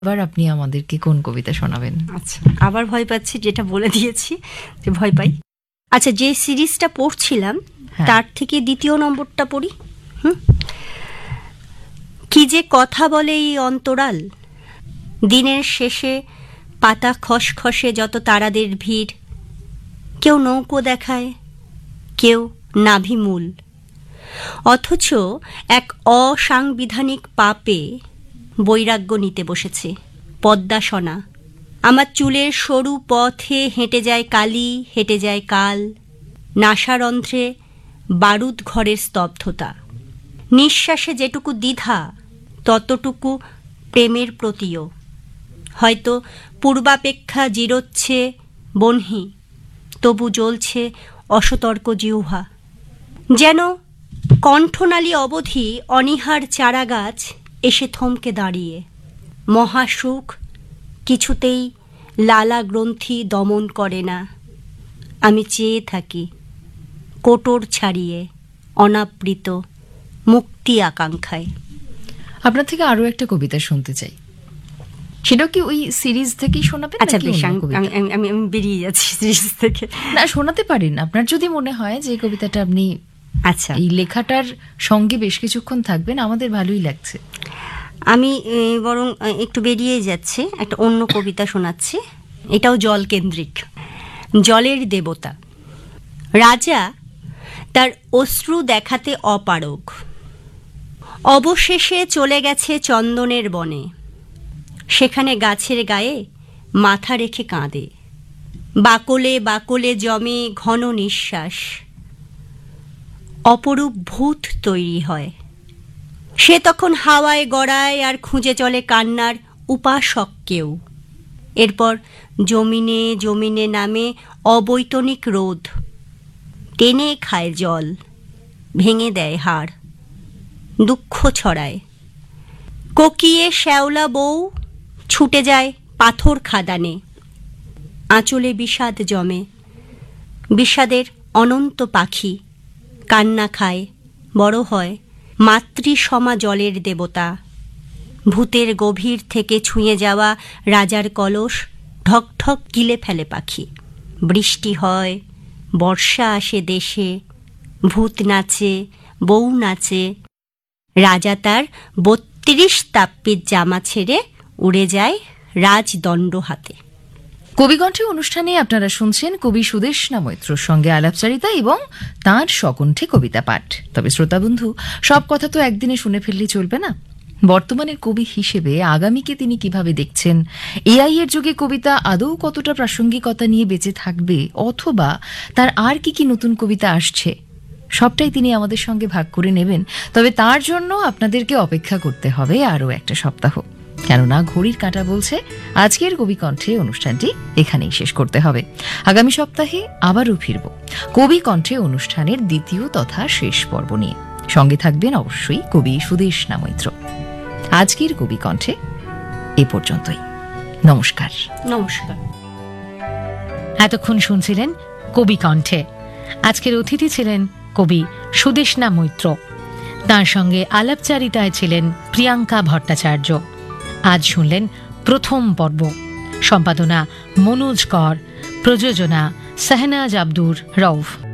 এবার আপনি আমাদেরকে কোন কবিতা শোনাবেন? আচ্ছা, আবার ভয় পাচ্ছি, যেটা বলে দিয়েছি যে ভয় পাই। আচ্ছা, যে সিরিজটা পড়ছিলাম তার থেকে দ্বিতীয় নম্বরটা পড়ি। কি যে কথা বলে এই অন্তরাল, দিনের শেষে পাতা খসখসে যত তারাদের ভিড়, কেউ নৌকো দেখায়, কেউ নাভিমূল, অথচ এক অসাংবিধানিক পাপে বৈরাগ্য নিতে বসেছে পদ্মাসনা। আমার চুলের সরু পথে হেঁটে যায় কালি, হেঁটে যায় কাল, নাসারন্ধ্রে বারুদ ঘরের স্তব্ধতা, নিঃশ্বাসে যেটুকু দ্বিধা ততটুকু প্রেমের প্রতিও। হয়তো পূর্বাপেক্ষা জিরোচ্ছে বহ্নি, তবু জ্বলছে অসতর্ক জিহ্বা। যেন কণ্ঠনালী অবধি অনীহার চারাগাছ এসে থমকে দাঁড়িয়ে। মহাসুখ কিছুতেই লালা গ্রন্থি দমন করে না। আমি চেয়ে থাকি কোটর ছাড়িয়ে, অনাবৃত মুক্তি আকাঙ্ক্ষায়। আপনার থেকে আরো একটা কবিতা শুনতে চাই, সেটাও কি ওই সিরিজ থেকেই শোনাবেন? আচ্ছা বেশ, আমি বেরিয়ে যাচ্ছি সিরিজ থেকে। না, শোনাতে পারেন আপনার যদি মনে হয় যে কবিতাটা আপনি আচ্ছা এই লেখাটার সঙ্গে বেশ কিছুক্ষণ থাকবেন, আমাদের ভালোই লাগছে। আমি বরং একটু বেরিয়ে যাচ্ছি, একটা অন্য কবিতা শোনাচ্ছি। এটাও জল কেন্দ্রিক। জলের দেবতা। রাজা তার অশ্রু দেখাতে অপারগ, অবশেষে চলে গেছে চন্দনের বনে। সেখানে গাছের গায়ে মাথা রেখে কাঁদে, বাকলে বাকলে জমে ঘন নিঃশ্বাস, অপরূপ ভূত তৈরি হয়। সে তখন হাওয়ায় গড়ায় আর খুঁজে চলে কান্নার উপাসককেও। এরপর জমিনে জমিনে নামে অবৈতনিক রোদ, টেনে খায় জল, ভেঙে দেয় হাড়, দুঃখ ছড়ায়। কোকিয়ে শ্যাওলা বউ ছুটে যায় পাথর খাদানে, আঁচলে বিষাদ জমে। বিষাদের অনন্ত পাখি কান্না খায়, বড় হয় মাতৃসমা জলের দেবতা। ভূতের গভীর থেকে ছুঁয়ে যাওয়া রাজার কলস ঢক ঢক গিলে ফেলে পাখি। বৃষ্টি হয়, বর্ষা আসে দেশে, ভূত নাচে, বউ নাচে। রাজা তার ৩২ তাপ্পির জামা ছেড়ে উড়ে যায় রাজদণ্ড হাতে। কবিকণ্ঠে অনুষ্ঠানে আপনারা শুনছেন কবি সুদেষ্ণা মৈত্রর সঙ্গে আলাপচারিতা এবং তাঁর স্বকণ্ঠে কবিতা পাঠ। তবে শ্রোতা বন্ধু, সব কথা তো একদিনে শুনে ফেললেই চলবে না। বর্তমানের কবি হিসেবে আগামীকে তিনি কিভাবে দেখছেন, এআই এর যুগে কবিতা আদৌ কতটা প্রাসঙ্গিকতা নিয়ে বেঁচে থাকবে, অথবা তার আর কি কি নতুন কবিতা আসছে, সবটাই তিনি আমাদের সঙ্গে ভাগ করে নেবেন। তবে তার জন্য আপনাদেরকে অপেক্ষা করতে হবে আরও একটা সপ্তাহ, কেননা ঘড়ির কাঁটা বলছে আজকের কবিকণ্ঠে অনুষ্ঠানটি এখানেই শেষ করতে হবে। আগামী সপ্তাহে আবারও ফিরব কবি কণ্ঠে অনুষ্ঠানের দ্বিতীয় তথা শেষ পর্ব নিয়ে। সঙ্গে থাকবেন অবশ্যই কবি সুদেষ্ণা মৈত্র। আজকের কবিকণ্ঠে এ পর্যন্তই। নমস্কার। নমস্কার। এতক্ষণ শুনছিলেন কবিকণ্ঠে। আজকের অতিথি ছিলেন কবি সুদেষ্ণা মৈত্র, তাঁর সঙ্গে আলাপচারিতায় ছিলেন প্রিয়াঙ্কা ভট্টাচার্য। আজ শুনলেন প্রথম পর্ব। সম্পাদনা মনোজ কর, প্রযোজনা শাহনাজ আব্দুর রউফ।